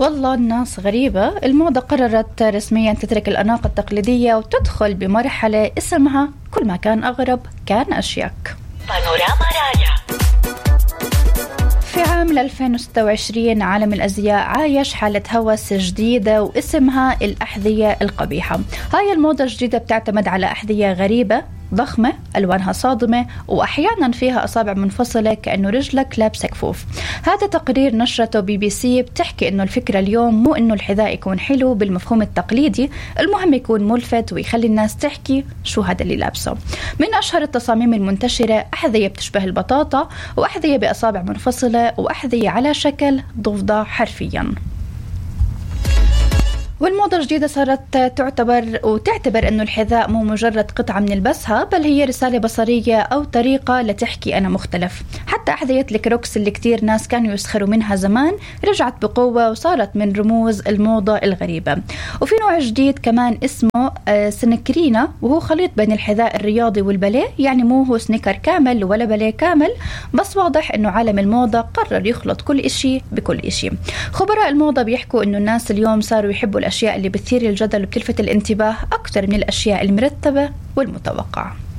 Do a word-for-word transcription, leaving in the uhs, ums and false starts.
والله الناس غريبة. الموضة قررت رسميا تترك الأناقة التقليدية وتدخل بمرحلة اسمها كل ما كان أغرب كان أشيك. بانوراما رايا. في عام ألفين وستة وعشرين عالم الأزياء عايش حالة هوس جديدة واسمها الأحذية القبيحة. هاي الموضة الجديدة بتعتمد على أحذية غريبة ضخمة ألوانها صادمة وأحيانا فيها أصابع منفصلة كأنه رجلك لابسة كفوف. هذا تقرير نشرته بي بي سي بتحكي إنه الفكرة اليوم مو إنه الحذاء يكون حلو بالمفهوم التقليدي، المهم يكون ملفت ويخلي الناس تحكي شو هذا اللي لابسه. من أشهر التصاميم المنتشرة أحذية بتشبه البطاطا، وأحذية بأصابع منفصلة، وأحذية على شكل ضفدع حرفيا. والموضة الجديدة صارت تعتبر وتعتبر أنه الحذاء مو مجرد قطعة من البسها، بل هي رسالة بصرية أو طريقة لتحكي أنا مختلف. حتى أحذية الكروكس اللي كتير ناس كانوا يسخروا منها زمان رجعت بقوة وصارت من رموز الموضة الغريبة. وفي نوع جديد كمان اسمه سنكرينا، وهو خليط بين الحذاء الرياضي والباليه، يعني مو هو سنيكر كامل ولا باليه كامل، بس واضح أنه عالم الموضة قرر يخلط كل إشي بكل إشي. خبراء الموضة بيحكوا أنه الناس اليوم صاروا يحبوا الأشياء اللي بتثير الجدل وبتلفت الانتباه أكثر من الأشياء المرتبة والمتوقعة.